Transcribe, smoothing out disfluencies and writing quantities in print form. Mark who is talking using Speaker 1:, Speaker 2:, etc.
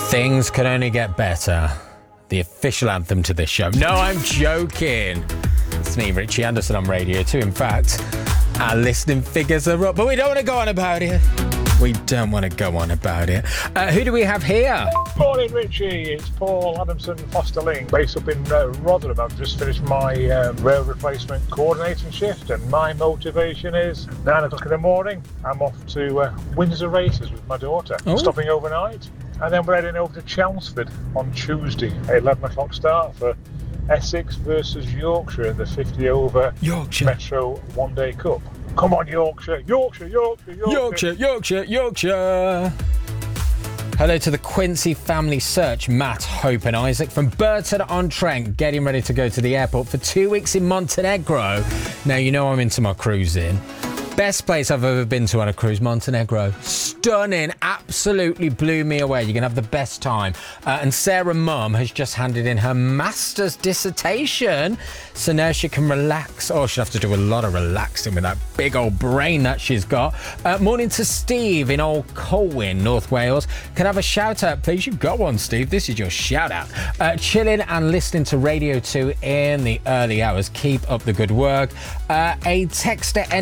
Speaker 1: Things can only get better. The official anthem to this show. No, I'm joking. It's me, Richie Anderson, on Radio 2. In fact, our listening figures are up, but we don't want to go on about it. We don't want to go on about it. Who do we have here?
Speaker 2: Morning, Richie. It's Paul Adamson Fosterling, based up in Rotherham. I've just finished my rail replacement coordinating shift, and my motivation is 9 o'clock in the morning. I'm off to Windsor Races with my daughter, stopping overnight, and then we're heading over to Chelmsford on Tuesday, 11 o'clock start for Essex versus Yorkshire in the 50 over
Speaker 1: Yorkshire
Speaker 2: Metro One Day Cup. Come on, Yorkshire, Yorkshire, Yorkshire, Yorkshire.
Speaker 1: Yorkshire, Yorkshire, Yorkshire. Hello to the Quincy family search, Matt, Hope and Isaac from Burton-on-Trent, getting ready to go to the airport for 2 weeks in Montenegro. Now, you know I'm into my cruising. Best place I've ever been to on a cruise, Montenegro. Stunning, absolutely blew me away. You're going to have the best time. And Sarah Mum has just handed in her master's dissertation, so now she can relax. Oh, she'll have to do a lot of relaxing with that big old brain that she's got. Morning to Steve in Old Colwyn, North Wales. Can I have a shout out, please? You've got one, Steve. This is your shout out. Chilling and listening to Radio 2 in the early hours. Keep up the good work. A texter